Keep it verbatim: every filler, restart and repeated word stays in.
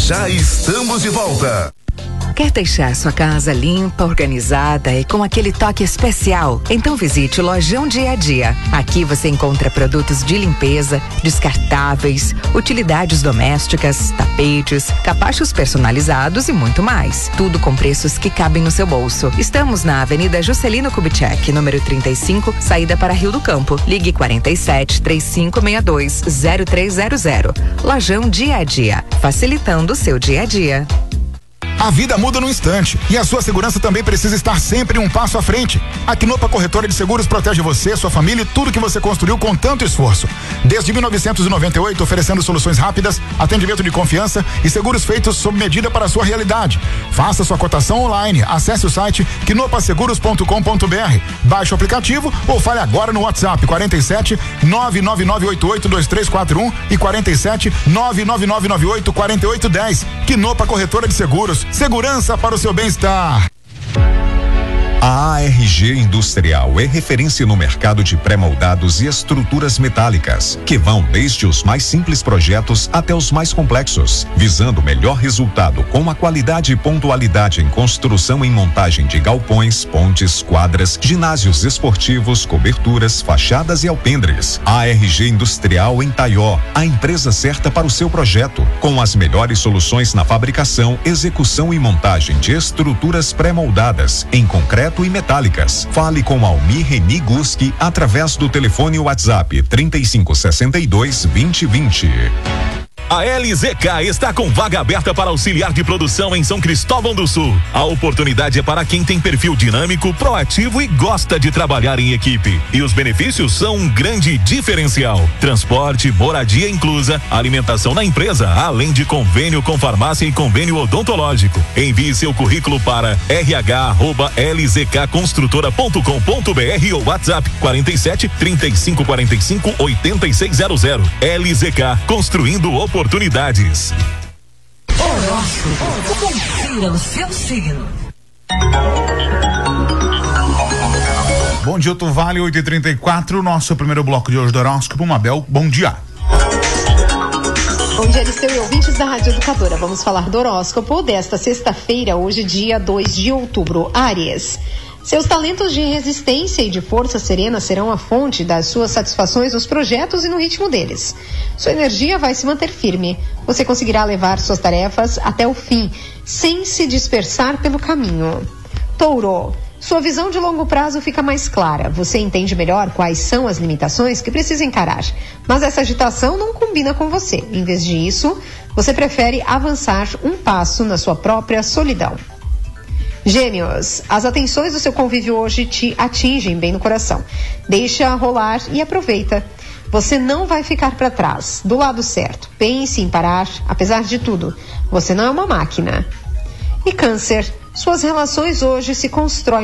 já estamos de volta. Quer deixar sua casa limpa, organizada e com aquele toque especial? Então visite o Lojão Dia a Dia. Aqui você encontra produtos de limpeza, descartáveis, utilidades domésticas, tapetes, capachos personalizados e muito mais. Tudo com preços que cabem no seu bolso. Estamos na Avenida Juscelino Kubitschek, número trinta e cinco, saída para Rio do Campo. Ligue quarenta e sete, trinta e cinco, sessenta e dois, zero três zero zero. Lojão Dia a Dia, facilitando o seu dia a dia. A vida muda num instante e a sua segurança também precisa estar sempre um passo à frente. A Quinopa Corretora de Seguros protege você, sua família e tudo que você construiu com tanto esforço. Desde mil novecentos e noventa e oito, oferecendo soluções rápidas, atendimento de confiança e seguros feitos sob medida para a sua realidade. Faça sua cotação online. Acesse o site quinopa seguros ponto com ponto br. Baixe o aplicativo ou fale agora no WhatsApp quarenta e sete, nove nove nove oito oito, dois três quatro um e quarenta e sete, nove nove nove nove oito, quatro oito um zero. Quinopa Corretora de Seguros. Segurança para o seu bem-estar. A A R G Industrial é referência no mercado de pré-moldados e estruturas metálicas, que vão desde os mais simples projetos até os mais complexos, visando o melhor resultado com a qualidade e pontualidade em construção e montagem de galpões, pontes, quadras, ginásios esportivos, coberturas, fachadas e alpendres. A R G Industrial em Taió, a empresa certa para o seu projeto, com as melhores soluções na fabricação, execução e montagem de estruturas pré-moldadas em concreto e metálicas. Fale com Almir Reni Guski através do telefone WhatsApp trinta e cinco, sessenta e dois, vinte, vinte. A L Z K está com vaga aberta para auxiliar de produção em São Cristóvão do Sul. A oportunidade é para quem tem perfil dinâmico, proativo e gosta de trabalhar em equipe. E os benefícios são um grande diferencial: transporte, moradia inclusa, alimentação na empresa, além de convênio com farmácia e convênio odontológico. Envie seu currículo para r h arroba l z k construtora ponto com ponto b r ou WhatsApp quarenta e sete, trinta e cinco, quarenta e cinco, oitenta e seis zero zero. L Z K, construindo oportunidades. Oportunidades. Horóscopo, confira o seu signo. Bom dia, Alto Vale, oito e trinta e quatro. Nosso primeiro bloco de hoje do horóscopo. Mabel, bom dia. Bom dia, Liceu e ouvintes da Rádio Educadora. Vamos falar do horóscopo desta sexta-feira, hoje, dia dois de outubro. Áries. Seus talentos de resistência e de força serena serão a fonte das suas satisfações nos projetos e no ritmo deles. Sua energia vai se manter firme. Você conseguirá levar suas tarefas até o fim, sem se dispersar pelo caminho. Touro. Sua visão de longo prazo fica mais clara. Você entende melhor quais são as limitações que precisa encarar. Mas essa agitação não combina com você. Em vez disso, você prefere avançar um passo na sua própria solidão. Gêmeos, as atenções do seu convívio hoje te atingem bem no coração. Deixa rolar e aproveita. Você não vai ficar para trás, do lado certo. Pense em parar, apesar de tudo. Você não é uma máquina. E Câncer, suas relações hoje se constroem